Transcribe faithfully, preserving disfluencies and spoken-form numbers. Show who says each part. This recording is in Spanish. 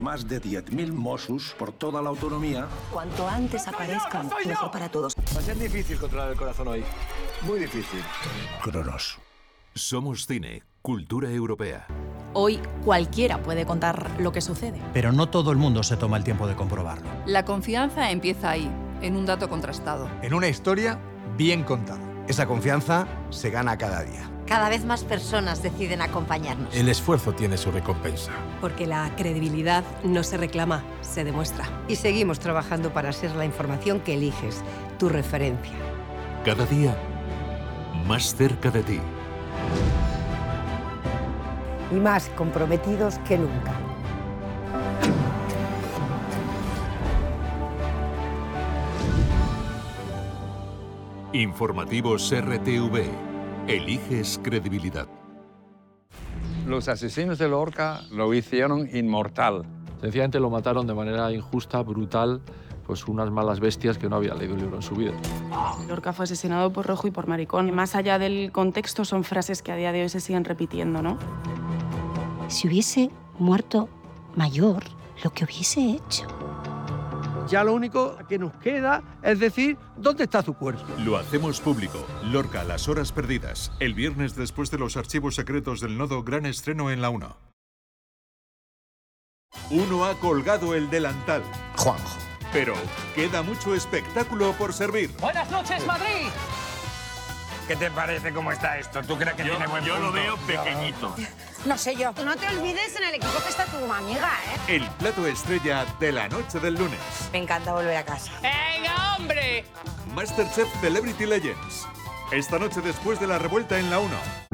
Speaker 1: Más de diez mil Mossos por toda la autonomía.
Speaker 2: Cuanto antes aparezcan, mejor para todos.
Speaker 3: Va a ser difícil controlar el corazón hoy. Muy difícil.
Speaker 1: Cronos.
Speaker 4: Somos cine, cultura europea.
Speaker 5: Hoy cualquiera puede contar lo que sucede.
Speaker 6: Pero no todo el mundo se toma el tiempo de comprobarlo.
Speaker 7: La confianza empieza ahí, en un dato contrastado.
Speaker 3: En una historia bien contada.
Speaker 8: Esa confianza se gana cada día.
Speaker 9: Cada vez más personas deciden acompañarnos.
Speaker 10: El esfuerzo tiene su recompensa.
Speaker 11: Porque la credibilidad no se reclama, se demuestra.
Speaker 12: Y seguimos trabajando para ser la información que eliges, tu referencia.
Speaker 4: Cada día, más cerca de ti.
Speaker 12: Y más comprometidos que nunca.
Speaker 4: Informativos R T V. Eliges credibilidad.
Speaker 13: Los asesinos de Lorca lo hicieron inmortal.
Speaker 14: Sencillamente lo mataron de manera injusta, brutal, pues unas malas bestias que no habían leído un libro en su vida.
Speaker 15: Lorca fue asesinado por rojo y por maricón. Y más allá del contexto, son frases que a día de hoy se siguen repitiendo, ¿no?
Speaker 16: Si hubiese muerto mayor, lo que hubiese hecho.
Speaker 17: Ya lo único que nos queda es decir, ¿dónde está su cuerpo?
Speaker 4: Lo hacemos público. Lorca, las horas perdidas. El viernes después de los archivos secretos del Nodo, gran estreno en la uno. Uno ha colgado el delantal.
Speaker 10: Juanjo.
Speaker 4: Pero queda mucho espectáculo por servir.
Speaker 18: ¡Buenas noches, Madrid!
Speaker 19: ¿Qué te parece cómo está esto? ¿Tú crees que
Speaker 20: yo,
Speaker 19: tiene buen
Speaker 20: Yo
Speaker 19: punto?
Speaker 20: lo veo pequeñito.
Speaker 9: No sé yo.
Speaker 21: No te olvides en el equipo que está tu amiga, ¿eh?
Speaker 4: El plato estrella de la noche del lunes.
Speaker 9: Me encanta volver a casa.
Speaker 18: ¡Venga, hombre!
Speaker 4: MasterChef Celebrity Legends. Esta noche después de la revuelta en la uno.